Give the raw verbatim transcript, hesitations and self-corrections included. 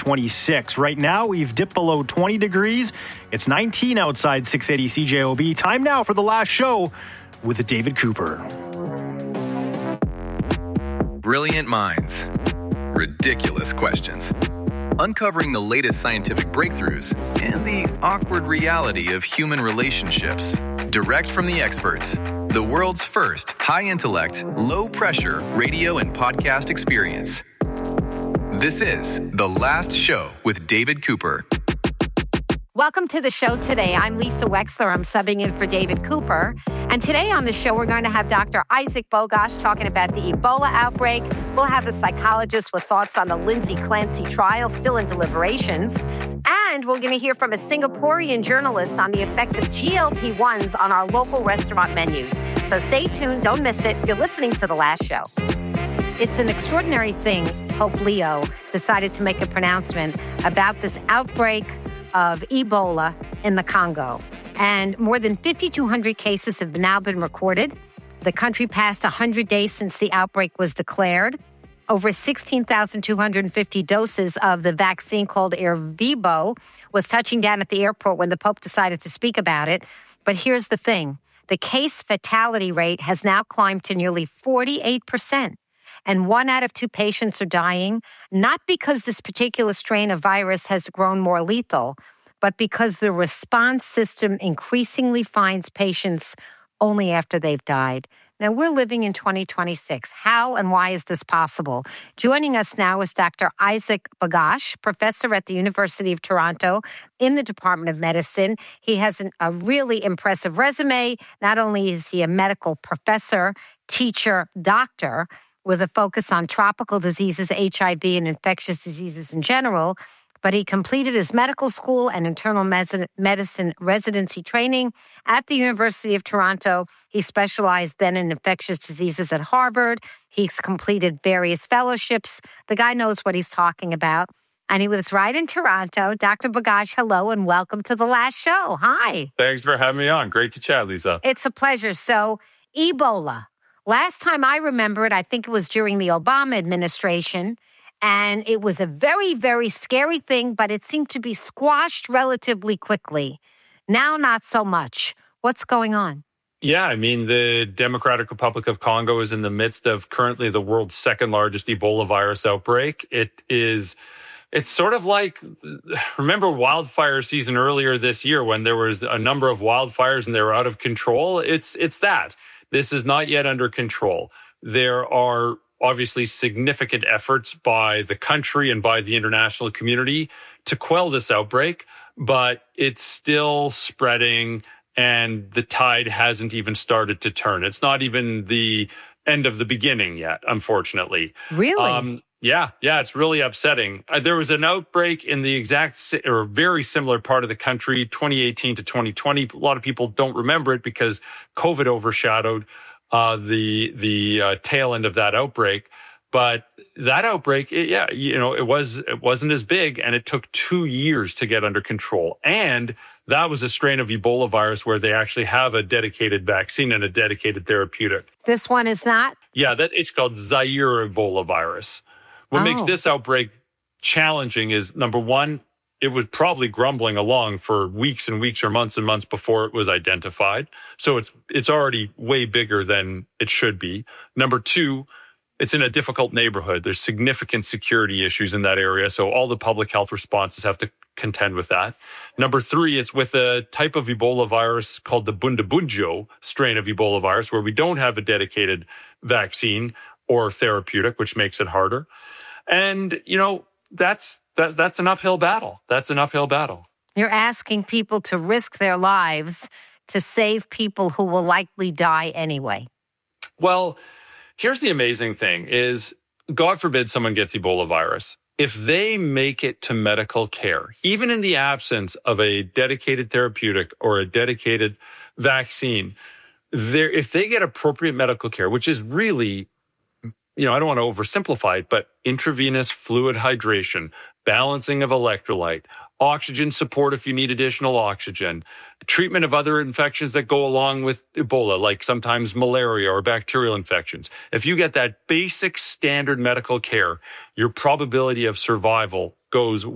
twenty-six. Right now, we've dipped below twenty degrees. It's nineteen outside six eighty C J O B. Time now for the last show with David Cooper. Brilliant minds. Ridiculous questions. Uncovering the latest scientific breakthroughs and the awkward reality of human relationships. Direct from the experts. The world's first high-intellect, low-pressure radio and podcast experience. This is The Last Show with David Cooper. Welcome to the show today. I'm Lisa Wexler. I'm subbing in for David Cooper. And today on the show, we're going to have Doctor Isaac Bogosh talking about the Ebola outbreak. We'll have a psychologist with thoughts on the Lindsay Clancy trial, still in deliberations. And we're going to hear from a Singaporean journalist on the effect of G L P ones on our local restaurant menus. So stay tuned. Don't miss it. You're listening to The Last Show. It's an extraordinary thing. Pope Leo decided to make a pronouncement about this outbreak of Ebola in the Congo. And more than fifty-two hundred cases have now been recorded. The country passed one hundred days since the outbreak was declared. Over sixteen thousand two hundred fifty doses of the vaccine called Ervebo was touching down at the airport when the Pope decided to speak about it. But here's the thing. The case fatality rate has now climbed to nearly forty-eight percent. And one out of two patients are dying, not because this particular strain of virus has grown more lethal, but because the response system increasingly finds patients only after they've died. Now, we're living in twenty twenty-six. How and why is this possible? Joining us now is Doctor Isaac Bogosh, professor at the University of Toronto in the Department of Medicine. He has an, a really impressive resume. Not only is he a medical professor, teacher, doctor, with a focus on tropical diseases, H I V, and infectious diseases in general, but he completed his medical school and internal medicine residency training at the University of Toronto. He specialized then in infectious diseases at Harvard. He's completed various fellowships. The guy knows what he's talking about, and he lives right in Toronto. Doctor Bogosh, hello, and welcome to The Last Show. Hi. Thanks for having me on. Great to chat, Lisa. It's a pleasure. So, Ebola. Last time I remember it, I think it was during the Obama administration, and it was a very, very scary thing, but it seemed to be squashed relatively quickly. Now, not so much. What's going on? Yeah, I mean, the Democratic Republic of Congo is in the midst of currently the world's second largest Ebola virus outbreak. It is, it's sort of like, remember wildfire season earlier this year when there was a number of wildfires and they were out of control? It's, it's that. This is not yet under control. There are obviously significant efforts by the country and by the international community to quell this outbreak, but it's still spreading and the tide hasn't even started to turn. It's not even the end of the beginning yet, unfortunately. Really? Um, yeah, yeah, it's really upsetting. Uh, there was an outbreak in the exact si- or very similar part of the country, twenty eighteen to twenty twenty. A lot of people don't remember it because COVID overshadowed uh, the the uh, tail end of that outbreak. But that outbreak, it, yeah, you know, it was it wasn't as big, and it took two years to get under control. And that was a strain of Ebola virus where they actually have a dedicated vaccine and a dedicated therapeutic. This one is not? Yeah, that it's called Zaire Ebola virus. What oh. makes this outbreak challenging is, number one, it was probably grumbling along for weeks and weeks or months and months before it was identified. So it's it's already way bigger than it should be. Number two, it's in a difficult neighborhood. There's significant security issues in that area. So all the public health responses have to contend with that. Number three, it's with a type of Ebola virus called the Bundibugyo strain of Ebola virus, where we don't have a dedicated vaccine or therapeutic, which makes it harder. And, you know, that's that, that's an uphill battle. That's an uphill battle. You're asking people to risk their lives to save people who will likely die anyway. Well, here's the amazing thing is, God forbid someone gets Ebola virus. If they make it to medical care, even in the absence of a dedicated therapeutic or a dedicated vaccine, there, if they get appropriate medical care, which is really, you know, I don't want to oversimplify it, but intravenous fluid hydration, balancing of electrolyte, oxygen support if you need additional oxygen, treatment of other infections that go along with Ebola, like sometimes malaria or bacterial infections. If you get that basic standard medical care, your probability of survival goes